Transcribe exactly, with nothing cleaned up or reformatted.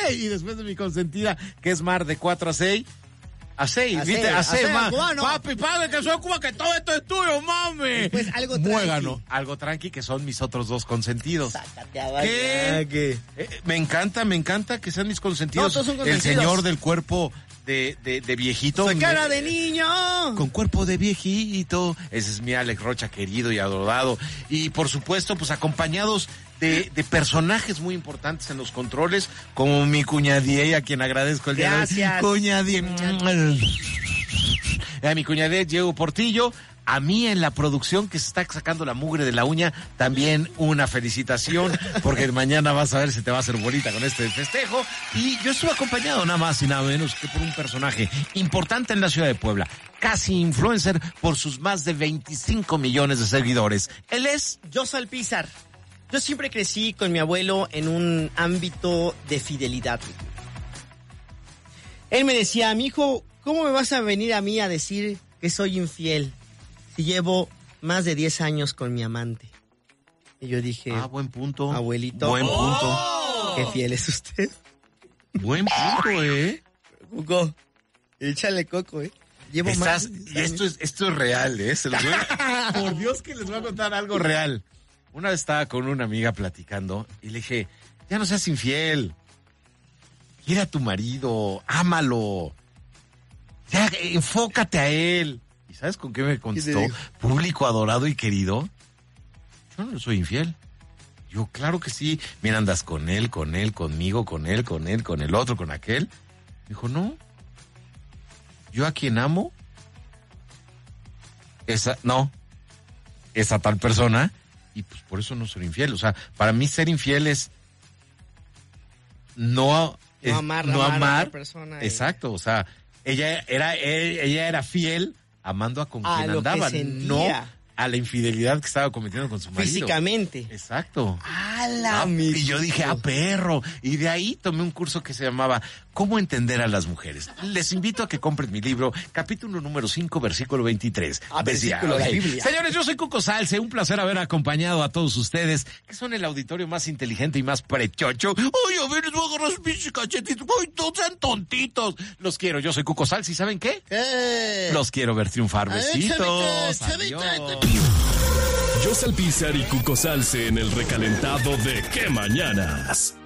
Y después de mi consentida, que es Mar, de cuatro a seis. A seis, A ¿viste? seis, A a seis, seis, ma. cubano. Papi, papi, que soy Cuba, que todo esto es tuyo, mami. Pues algo tranqui. Muégano. Algo tranqui, que son mis otros dos consentidos. Sácate a ¿Qué? bailar, ¿qué? Eh, me encanta, me encanta que sean mis consentidos. No, todos son El consentidos. señor del cuerpo de, de, de viejito. Soy cara Me- de niño. Con cuerpo de viejito. Ese es mi Alex Rocha querido y adorado. Y por supuesto, pues acompañados de, de personajes muy importantes en los controles, como mi cuñadie, a quien agradezco el día de hoy. Gracias. Cuñadie. A mi cuñadie, Diego Portillo. A mí en la producción que se está sacando la mugre de la uña, también una felicitación, porque mañana vas a ver si te va a hacer bolita con este festejo. Y yo estuve acompañado nada más y nada menos que por un personaje importante en la ciudad de Puebla, casi influencer por sus más de veinticinco millones de seguidores. Él es... Yo Alpizar. Yo siempre crecí con mi abuelo en un ámbito de fidelidad. Él me decía, mi hijo, ¿cómo me vas a venir a mí a decir que soy infiel si llevo más de diez años con mi amante? Y yo dije, Ah, buen punto. abuelito, Buen punto. ¡oh! ¿Qué fiel es usted? Buen punto, ¿eh? Cuco, échale coco, ¿eh? Llevo Estás, más de y diez esto es, esto es real, ¿eh? Se los voy a- por Dios que les voy a contar algo real. Una vez estaba con una amiga platicando y le dije, ya no seas infiel. Quiere a tu marido, ámalo. Ya, enfócate a él. ¿Y sabes con qué me contestó? dijo? Público adorado y querido. Yo no soy infiel. Yo, claro que sí. Mira, andas con él, con él, conmigo, con él, con él, con el otro, con aquel. Dijo, no. Yo a quien amo, esa, no, esa tal persona, y pues por eso no soy infiel. O sea, para mí ser infiel es no, es No amar, no amar a amar. otra persona y- Exacto, o sea, ella era, ella, ella era fiel amando a con A quien lo que andaba, sentía. no a la infidelidad que estaba cometiendo con su marido. Físicamente. Exacto. ¡A la Ah, mi- y yo dije, ah, perro. Y de ahí tomé un curso que se llamaba ¿Cómo entender a las mujeres? Les invito a que compren mi libro, capítulo número cinco, versículo veintitrés. Ah, Bestia, versículo de la ok. Biblia. Señores, yo soy Cuco Salce. Un placer haber acompañado a todos ustedes, que son el auditorio más inteligente y más prechocho. Ay, a ver, les voy a agarrar sus pinches cachetitos. Ay, no sean tontitos. Los quiero. Yo soy Cuco Salce. ¿Y saben qué? ¿Qué? Los quiero ver triunfar. A ver, Besitos. chavita, chavita. Adiós. Yo Alpizar y Cuco Salce en el recalentado de Qué Mañanas.